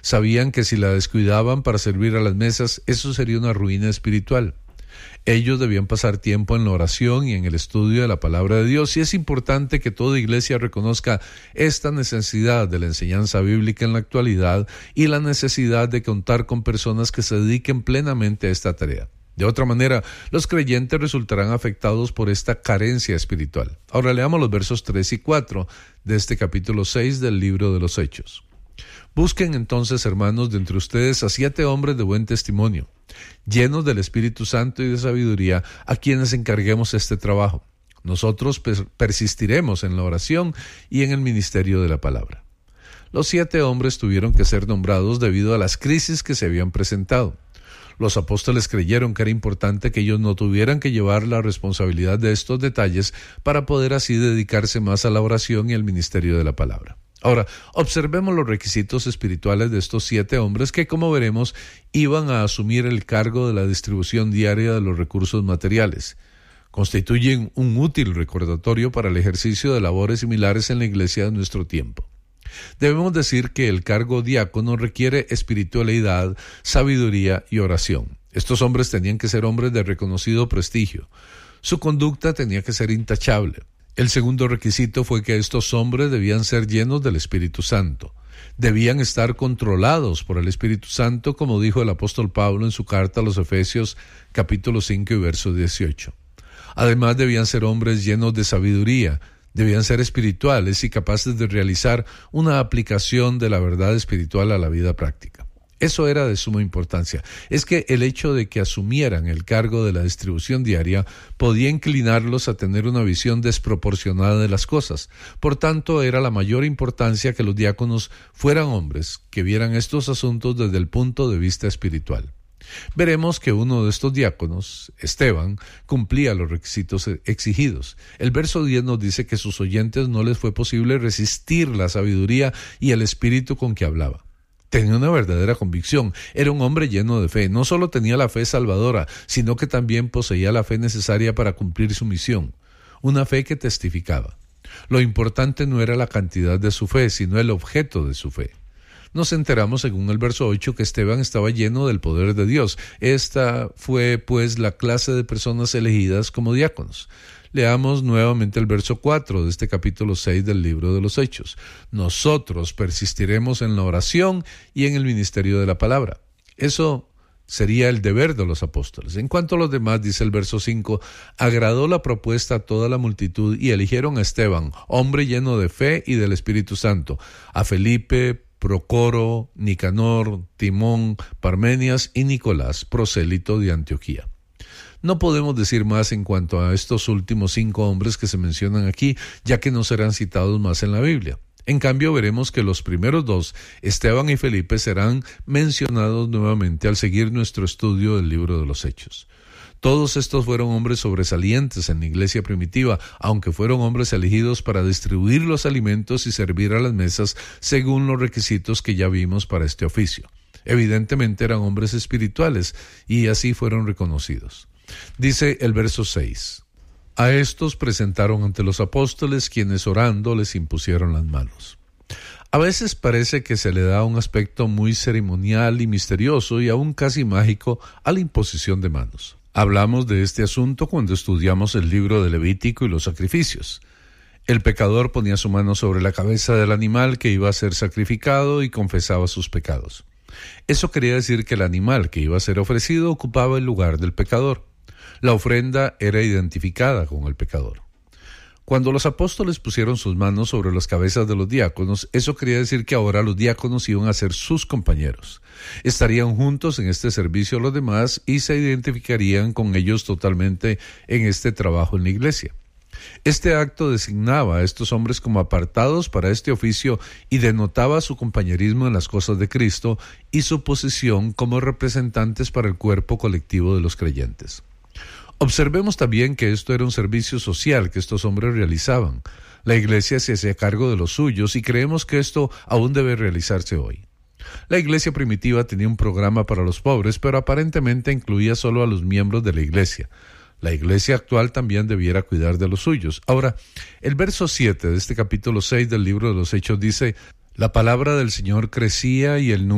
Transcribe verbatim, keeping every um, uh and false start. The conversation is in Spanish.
Sabían que si la descuidaban para servir a las mesas, eso sería una ruina espiritual. Ellos debían pasar tiempo en la oración y en el estudio de la palabra de Dios, y es importante que toda iglesia reconozca esta necesidad de la enseñanza bíblica en la actualidad y la necesidad de contar con personas que se dediquen plenamente a esta tarea. De otra manera, los creyentes resultarán afectados por esta carencia espiritual. Ahora leamos los versos tres y cuatro de este capítulo seis del libro de los Hechos. Busquen entonces, hermanos, de entre ustedes a siete hombres de buen testimonio, llenos del Espíritu Santo y de sabiduría, a quienes encarguemos este trabajo. Nosotros persistiremos en la oración y en el ministerio de la palabra. Los siete hombres tuvieron que ser nombrados debido a las crisis que se habían presentado. Los apóstoles creyeron que era importante que ellos no tuvieran que llevar la responsabilidad de estos detalles para poder así dedicarse más a la oración y al ministerio de la palabra. Ahora, observemos los requisitos espirituales de estos siete hombres que, como veremos, iban a asumir el cargo de la distribución diaria de los recursos materiales. Constituyen un útil recordatorio para el ejercicio de labores similares en la iglesia de nuestro tiempo. Debemos decir que el cargo diácono requiere espiritualidad, sabiduría y oración. Estos hombres tenían que ser hombres de reconocido prestigio. Su conducta tenía que ser intachable. El segundo requisito fue que estos hombres debían ser llenos del Espíritu Santo. Debían estar controlados por el Espíritu Santo, como dijo el apóstol Pablo en su carta a los Efesios, capítulo cinco y verso dieciocho. Además, debían ser hombres llenos de sabiduría, debían ser espirituales y capaces de realizar una aplicación de la verdad espiritual a la vida práctica. Eso era de suma importancia. Es que el hecho de que asumieran el cargo de la distribución diaria podía inclinarlos a tener una visión desproporcionada de las cosas. Por tanto, era la mayor importancia que los diáconos fueran hombres que vieran estos asuntos desde el punto de vista espiritual. Veremos que uno de estos diáconos, Esteban, cumplía los requisitos exigidos. El verso diez nos dice que a sus oyentes no les fue posible resistir la sabiduría y el espíritu con que hablaba. Tenía una verdadera convicción, era un hombre lleno de fe. No solo tenía la fe salvadora, sino que también poseía la fe necesaria para cumplir su misión, una fe que testificaba. Lo importante no era la cantidad de su fe, sino el objeto de su fe. Nos enteramos, según el verso ocho, que Esteban estaba lleno del poder de Dios. Esta fue, pues, la clase de personas elegidas como diáconos. Leamos nuevamente el verso cuatro de este capítulo seis del libro de los Hechos. Nosotros persistiremos en la oración y en el ministerio de la palabra. Eso sería el deber de los apóstoles. En cuanto a los demás, dice el verso cinco, agradó la propuesta a toda la multitud y eligieron a Esteban, hombre lleno de fe y del Espíritu Santo, a Felipe, Procoro, Nicanor, Timón, Parmenias y Nicolás, prosélito de Antioquía. No podemos decir más en cuanto a estos últimos cinco hombres que se mencionan aquí, ya que no serán citados más en la Biblia. En cambio, veremos que los primeros dos, Esteban y Felipe, serán mencionados nuevamente al seguir nuestro estudio del libro de los Hechos. Todos estos fueron hombres sobresalientes en la iglesia primitiva, aunque fueron hombres elegidos para distribuir los alimentos y servir a las mesas según los requisitos que ya vimos para este oficio. Evidentemente eran hombres espirituales y así fueron reconocidos. Dice el verso seis, a estos presentaron ante los apóstoles, quienes orando les impusieron las manos. A veces parece que se le da un aspecto muy ceremonial y misterioso y aún casi mágico a la imposición de manos. Hablamos de este asunto cuando estudiamos el libro de Levítico y los sacrificios. El pecador ponía su mano sobre la cabeza del animal que iba a ser sacrificado y confesaba sus pecados. Eso quería decir que el animal que iba a ser ofrecido ocupaba el lugar del pecador. La ofrenda era identificada con el pecador. Cuando los apóstoles pusieron sus manos sobre las cabezas de los diáconos, eso quería decir que ahora los diáconos iban a ser sus compañeros. Estarían juntos en este servicio a los demás y se identificarían con ellos totalmente en este trabajo en la iglesia. Este acto designaba a estos hombres como apartados para este oficio y denotaba su compañerismo en las cosas de Cristo y su posición como representantes para el cuerpo colectivo de los creyentes. Observemos también que esto era un servicio social que estos hombres realizaban. La iglesia se hacía cargo de los suyos y creemos que esto aún debe realizarse hoy. La iglesia primitiva tenía un programa para los pobres, pero aparentemente incluía solo a los miembros de la iglesia. La iglesia actual también debiera cuidar de los suyos. Ahora, el verso siete de este capítulo seis del libro de los Hechos dice, la palabra del Señor crecía y el número